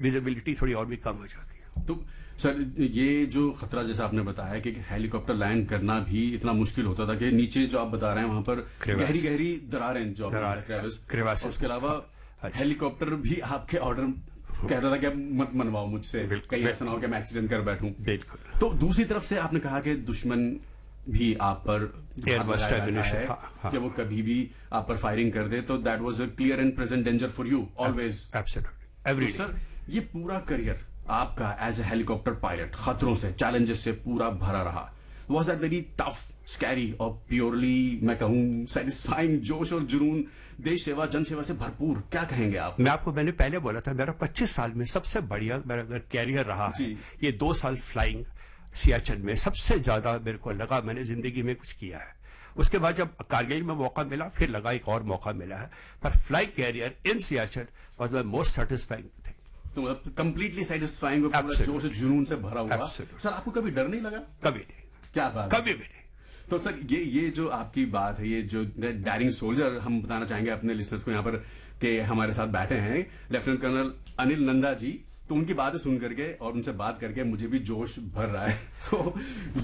Visibility थोड़ी और भी कम हो जाती है। तो सर ये जो खतरा जैसा आपने बताया कि हेलीकॉप्टर लैंड करना भी इतना मुश्किल होता था कि नीचे जो आप बता रहे हैं वहां पर गहरी गहरी दरारें जो क्रेवास, उसके अलावा हेलीकॉप्टर भी आपके ऑर्डर कहता था कि अब मत मनवाओ मुझसे, कहीं ऐसा ना हो कि मैं एक्सीडेंट कर बैठूं। बिल्कुल। तो दूसरी तरफ से आपने कहा कि दुश्मन भी आप पर है कि वो कभी भी आप पर फायरिंग कर दे, तो that was a clear and present danger for you always. Absolutely every day. Sir ये पूरा करियर आपका एज ए हेलीकॉप्टर पायलट खतरों से, चैलेंजेस से पूरा भरा रहा। Was that very tough, scary और प्योरली मैं कहूं सेटिस्फाइंग, जोश और जुनून, देश सेवा, जन सेवा से भरपूर? क्या कहेंगे आप? मैंने पहले बोला था, मेरा 25 साल में सबसे बढ़िया मेरा अगर कैरियर रहा है ये 2 साल फ्लाइंग सियाचिन में। सबसे ज्यादा मेरे को लगा मैंने जिंदगी में कुछ किया है। उसके बाद जब कारगिल में मौका मिला, फिर लगा एक और मौका मिला है, पर flying career in Siachen was my most satisfying thing. तो मतलब कंप्लीटली सेटिस्फाइंग और पूरा जोश और जुनून से भरा हुआ। सर आपको कभी डर नहीं लगा? कभी नहीं। क्या बात? कभी भी नहीं। तो सर ये जो आपकी बात है, ये जो डायरिंग सोल्जर, हम बताना चाहेंगे अपने लिसनर्स को यहाँ पर कि हमारे साथ बैठे हैं लेफ्टिनेंट कर्नल अनिल नंदा जी। तो उनकी बातें सुन करके और उनसे बात करके मुझे भी जोश भर रहा है। तो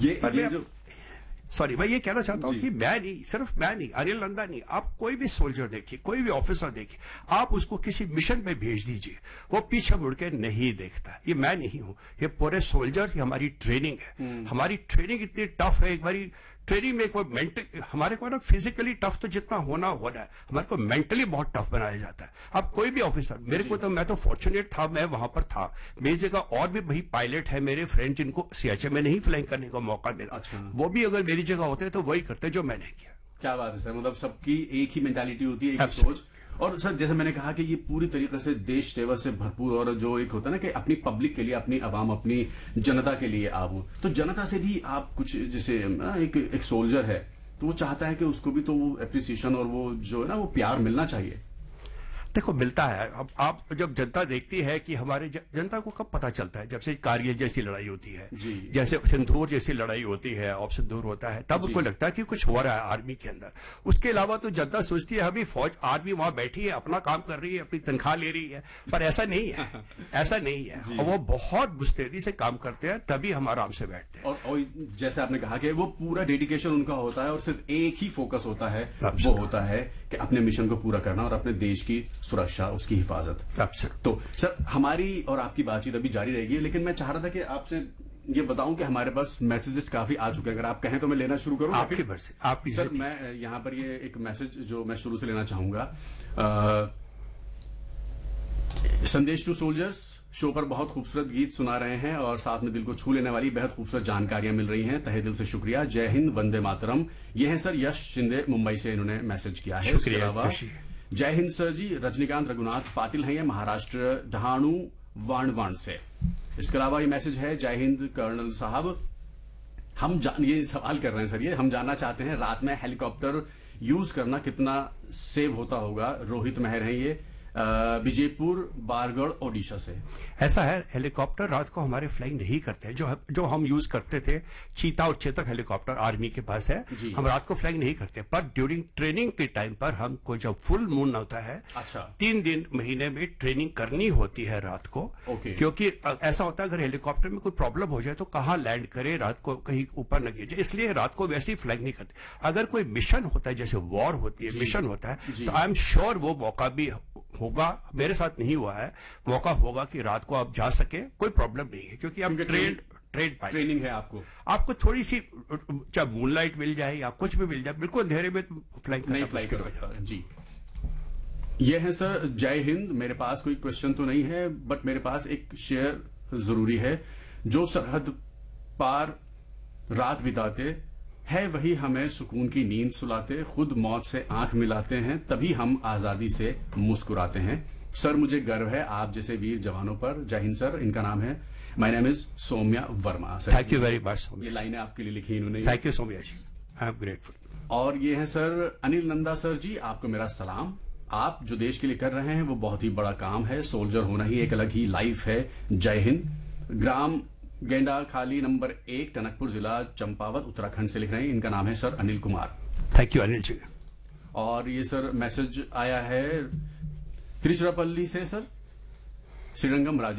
ये जो सॉरी, मैं ये कहना चाहता हूं कि मैं नहीं, सिर्फ मैं नहीं, अनिल नंदा नहीं, आप कोई भी सोल्जर देखिए, कोई भी ऑफिसर देखिए, आप उसको किसी मिशन में भेज दीजिए, वो पीछे मुड़ के नहीं देखता। ये मैं नहीं हूं, ये पूरे सोल्जर की हमारी ट्रेनिंग है। हमारी ट्रेनिंग इतनी टफ है। एक बारी ट्रेनिंग में कोई मेंटल, हमारे को ना फिजिकली टफ तो जितना होना है, हमारे को मेंटली बहुत टफ बनाया जाता है। अब कोई भी ऑफिसर, मेरे को तो, मैं तो फॉर्चुनेट था, मैं वहां पर था, मेरी जगह और भी वही पायलट है मेरे फ्रेंड जिनको सियाचिन में नहीं फ्लाइंग करने का मौका मिला। वो भी अगर मेरी जगह होते तो वही करते जो मैंने किया। क्या बात है सर, मतलब सबकी एक ही मेंटालिटी होती है, एक ही सोच। और सर जैसे मैंने कहा कि ये पूरी तरीके से देश सेवा से भरपूर, और जो एक होता है ना कि अपनी पब्लिक के लिए, अपनी आवाम, अपनी जनता के लिए आप, तो जनता से भी आप कुछ, जैसे एक सोल्जर है तो वो चाहता है कि उसको भी तो वो एप्रिसिएशन और वो जो है ना वो प्यार मिलना चाहिए। देखो मिलता है। अब आप जब जनता देखती है कि हमारे जनता को कब पता चलता है, जब से कारगिल जैसी लड़ाई होती है, जैसे सिंदूर जैसी लड़ाई होती है, ऑप सिंदूर होता है, तब उनको लगता है कि कुछ हो रहा है आर्मी के अंदर। उसके अलावा तो जनता सोचती है अभी फौज, आर्मी वहां बैठी है, अपना काम कर रही है, अपनी तनख्वाह ले रही है, पर ऐसा नहीं है। ऐसा नहीं है। और वो बहुत मुस्तैदी से काम करते हैं, तभी हम आराम से बैठते हैं। और जैसे आपने कहा कि वो पूरा डेडिकेशन उनका होता है और सिर्फ एक ही फोकस होता है, वो होता है कि अपने मिशन को पूरा करना और अपने देश की सुरक्षा, उसकी हिफाजत। तो सर हमारी और आपकी बातचीत अभी जारी रहेगी, लेकिन मैं चाह रहा था कि आपसे ये बताऊं कि हमारे पास मैसेजेस काफी आ चुके हैं। अगर आप कहें तो मैं लेना शुरू करूं? आपकी मर्जी, आपकी। सर मैं यहां पर ये एक मैसेज जो मैं शुरू से लेना चाहूंगा। संदेश टू सोल्जर्स शो पर बहुत खूबसूरत गीत सुना रहे हैं और साथ में दिल को छू लेने वाली बेहद खूबसूरत जानकारियां मिल रही हैं। तहे दिल से शुक्रिया। जय हिंद, वंदे मातरम। ये है सर यश शिंदे, मुंबई से इन्होंने मैसेज किया है। शुक्रिया। जय हिंद सर जी। रजनीकांत रघुनाथ पाटिल हैं, ये महाराष्ट्र ढाणू वाणवाण से। इसके अलावा ये मैसेज है, जय हिंद कर्नल साहब, हम ये सवाल कर रहे हैं सर, ये हम जानना चाहते हैं रात में हेलीकॉप्टर यूज करना कितना सेव होता होगा। रोहित मेहर हैं ये, विजयपुर बारगढ़ ओडिशा से। ऐसा है, हेलीकॉप्टर रात को हमारे फ्लाइंग नहीं करते। जो हम यूज करते थे, चीता और चेतक हेलीकॉप्टर आर्मी के पास है, हम रात को फ्लाइंग नहीं करते। पर ड्यूरिंग ट्रेनिंग के टाइम पर हमको जब फुल मून होता है, 3 दिन महीने में ट्रेनिंग करनी होती है रात को। क्योंकि ऐसा होता है अगर हेलीकॉप्टर में कोई प्रॉब्लम हो जाए तो कहाँ लैंड करे, रात को कहीं ऊपर न गिर जाए, इसलिए रात को वैसे ही फ्लाइंग नहीं करते। अगर कोई मिशन होता है, जैसे वॉर होती है, मिशन होता है, तो आई एम श्योर वो मौका भी होगा। मेरे साथ नहीं हुआ है, मौका होगा कि रात को आप जा सके, कोई प्रॉब्लम नहीं है, क्योंकि आप ट्रेनिंग है आपको थोड़ी सी, चाहे मूनलाइट मिल जाए या कुछ भी मिल जाए, बिल्कुल अंधेरे में फ्लाइंग कर सकता है जी। ये है सर, जय हिंद। मेरे पास कोई क्वेश्चन तो नहीं है, बट मेरे पास एक शेयर जरूरी है। जो सरहद पार रात बिताते है वही हमें सुकून की नींद सुलाते, खुद मौत से आंख मिलाते हैं, तभी हम आजादी से मुस्कुराते हैं। सर मुझे गर्व है आप जैसे वीर जवानों पर। जय हिंद सर। इनका नाम है, my name is Saumya Verma. Thank you very much. ये लाइनें आपके लिए लिखी इन्होंने। Thank you Saumya ji, I am grateful. और ये है सर अनिल नंदा सर जी, आपको मेरा सलाम। आप जो देश के लिए कर रहे हैं वो बहुत ही बड़ा काम है। सोल्जर होना ही एक अलग ही लाइफ है। जय हिंद। ग्राम गेंडा खाली नंबर 1, टनकपुर जिला चंपावत उत्तराखंड से लिख रहे हैं। इनका नाम है sir Anil Kumar. Thank you Anil ji. और ये सर मैसेज आया है तिरुचिरापल्ली से सर, श्रीरंगम राजेश।